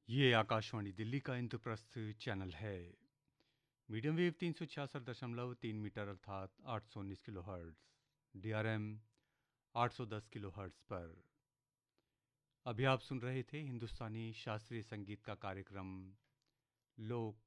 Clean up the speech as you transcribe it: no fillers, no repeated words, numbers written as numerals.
ये आकाशवाणी दिल्ली का इंद्रप्रस्थ चैनल है। मीडियम वेव 366.3 मीटर अर्थात 819 kilo hertz, DRM 810 kilo hertz पर। अभी आप सुन रहे थे हिंदुस्तानी शास्त्रीय संगीत का कार्यक्रम लोक